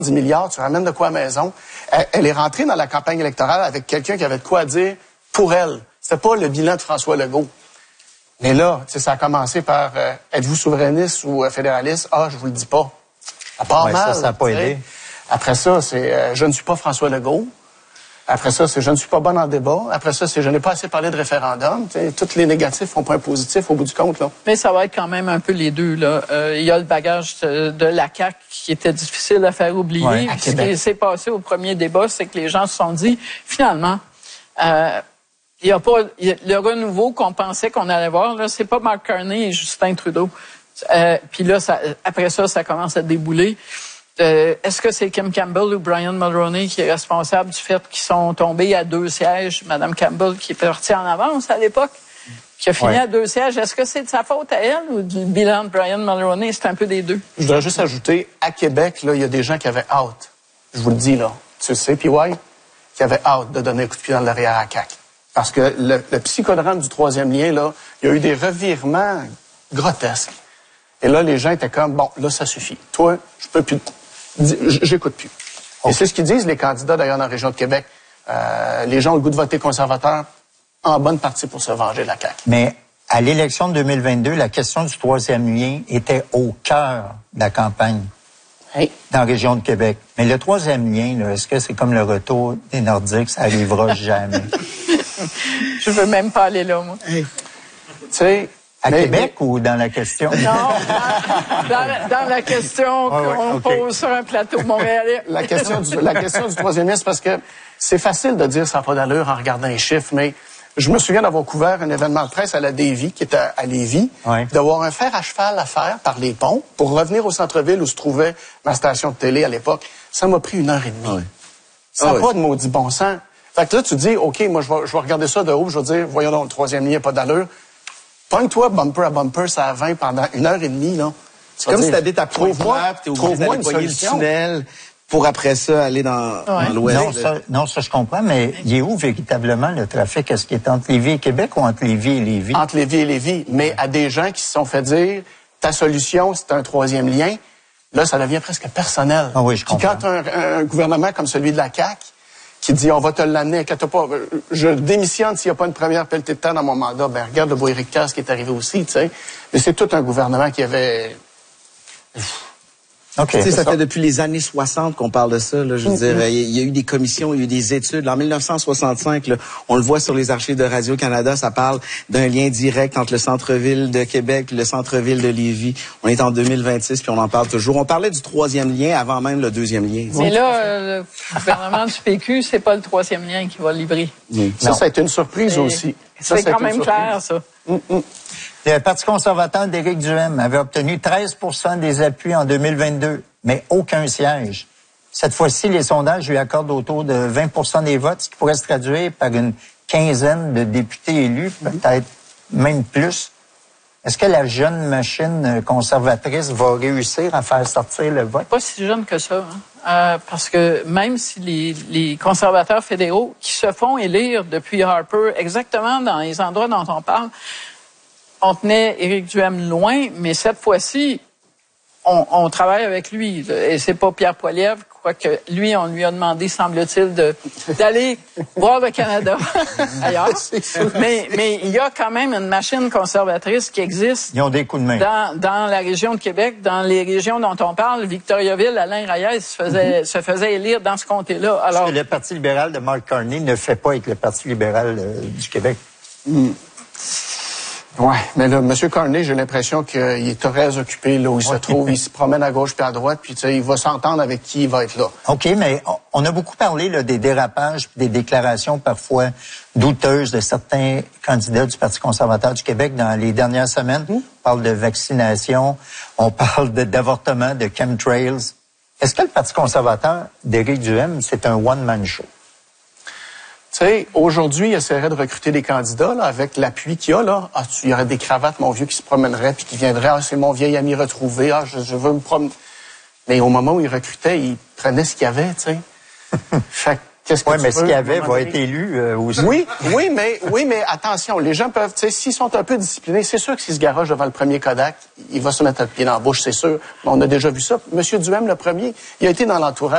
10 milliards, tu ramènes de quoi à la maison? Elle est rentrée dans la campagne électorale avec quelqu'un qui avait de quoi dire pour elle. C'était pas le bilan de François Legault. Mais là, tu sais, ça a commencé par êtes-vous souverainiste ou fédéraliste? Ah, je vous le dis pas. À part mal. Ça n'a pas aidé. Après ça, c'est je ne suis pas François Legault. Après ça, c'est je ne suis pas bon en débat. Après ça, c'est je n'ai pas assez parlé de référendum. T'sais, tous les négatifs font pas un positif au bout du compte, là. Mais ça va être quand même un peu les deux, là. Il y a le bagage de la CAQ qui était difficile à faire oublier. Ouais, Ce qui s'est passé au premier débat, c'est que les gens se sont dit, finalement, il y a pas le renouveau qu'on pensait qu'on allait voir, là, c'est pas Mark Carney et Justin Trudeau. Puis là, après ça commence à débouler. Est-ce que c'est Kim Campbell ou Brian Mulroney qui est responsable du fait qu'ils sont tombés à 2 sièges? Madame Campbell qui est partie en avance à l'époque, qui a fini à 2 sièges. Est-ce que c'est de sa faute à elle ou du bilan de Brian Mulroney? C'est un peu des deux. Je voudrais juste ajouter, à Québec, là, il y a des gens qui avaient hâte. Je vous le dis, là. Tu sais, PY, qui avaient hâte de donner un coup de pied dans l'arrière à CAQ. Parce que le psychodrame du troisième lien, là, il y a eu des revirements grotesques. Et là, les gens étaient comme, bon, là, ça suffit. Toi, je peux plus... J'écoute plus. Okay. Et c'est ce qu'ils disent, les candidats, d'ailleurs, dans la région de Québec. Les gens ont le goût de voter conservateur en bonne partie pour se venger de la CAQ. Mais à l'élection de 2022, la question du troisième lien était au cœur de la campagne dans la région de Québec. Mais le troisième lien, là, est-ce que c'est comme le retour des Nordiques? Ça arrivera jamais. Je veux même pas aller là, moi. Tu sais... À Québec ou dans la question? Non, dans la question qu'on pose sur un plateau montréalais. La question du troisième lien, c'est parce que c'est facile de dire ça n'a pas d'allure en regardant les chiffres, mais je me souviens d'avoir couvert un événement de presse à la Davie, qui était à Lévis, d'avoir un fer à cheval à faire par les ponts pour revenir au centre-ville où se trouvait ma station de télé à l'époque. Ça m'a pris 1h30. Ça n'a pas de maudit bon sens. Fait que là, tu dis, OK, moi, je vais regarder ça de haut, je vais dire, voyons donc, le troisième lien n'a pas d'allure. Pogne-toi bumper à bumper, ça à 20 pendant 1h30, là. C'est comme si t'habites à Pointe-Noire, puis t'es obligé d'aller poigner le tunnel pour après ça aller dans l'ouest. Non, ça je comprends, mais il est où véritablement le trafic? Est-ce qu'il est entre Lévis et Québec ou entre Lévis et Lévis? Entre Lévis et Lévis, mais à des gens qui se sont fait dire, ta solution, c'est un troisième lien, là, ça devient presque personnel. Ah oui, je comprends. Puis quand un gouvernement comme celui de la CAQ, qui dit, on va te l'amener, inquiète pas, je démissionne s'il n'y a pas une première pelletée de temps dans mon mandat. Ben, regarde le beau Éric Kerr qui est arrivé aussi, tu sais. Mais c'est tout un gouvernement qui avait... Okay. Tu sais, ça fait depuis les années 60 qu'on parle de ça, là. Je veux dire, il y a eu des commissions, il y a eu des études. En 1965, là, on le voit sur les archives de Radio-Canada, ça parle d'un lien direct entre le centre-ville de Québec et le centre-ville de Lévis. On est en 2026, puis on en parle toujours. On parlait du troisième lien avant même le deuxième lien. Mais là, le gouvernement du PQ, c'est pas le troisième lien qui va livrer. Ça a été une surprise aussi. C'est quand même clair, ça. Le Parti conservateur d'Éric Duhaime avait obtenu 13 des appuis en 2022, mais aucun siège. Cette fois-ci, les sondages lui accordent autour de 20 des votes, ce qui pourrait se traduire par une quinzaine de députés élus, peut-être même plus. Est-ce que la jeune machine conservatrice va réussir à faire sortir le vote? Pas si jeune que ça, hein? Parce que même si les conservateurs fédéraux qui se font élire depuis Harper, exactement dans les endroits dont on parle, on tenait Éric Duhaime loin, mais cette fois-ci, on travaille avec lui. Et c'est pas Pierre Poilievre, quoique lui, on lui a demandé, semble-t-il, d'aller voir le Canada ailleurs. Mais il y a quand même une machine conservatrice qui existe. Ils ont des coups de main. Dans la région de Québec, dans les régions dont on parle, Victoriaville, Alain Reyes se faisait élire dans ce comté-là. Alors, parce que le Parti libéral de Mark Carney ne fait pas avec le Parti libéral du Québec. Ouais, mais là, M. Carney, j'ai l'impression qu'il est très occupé là où il se trouve. Il se promène à gauche puis à droite, puis tu sais, il va s'entendre avec qui il va être là. OK, mais on a beaucoup parlé là, des dérapages, des déclarations parfois douteuses de certains candidats du Parti conservateur du Québec dans les dernières semaines. On parle de vaccination, on parle d'avortement, de chemtrails. Est-ce que le Parti conservateur d'Éric Duhaime, c'est un one-man show? Tu sais, aujourd'hui, il essaierait de recruter des candidats là, avec l'appui qu'il y a. Là. Ah, il y aurait des cravates, mon vieux, qui se promènerait puis qui viendrait. Ah, c'est mon vieil ami retrouvé. Ah, je veux me promener. Mais au moment où il recrutait, il prenait ce qu'il y avait, tu sais. Fait qu'est-ce que tu veux? Mais ce qu'il y avait va être élu aussi. Oui, mais attention, les gens peuvent, tu sais, s'ils sont un peu disciplinés, c'est sûr que s'ils se garagent devant le premier Kodak, il va se mettre le pied dans la bouche, c'est sûr. On a déjà vu ça. Monsieur Duhaime, le premier, il a été dans l'entourage.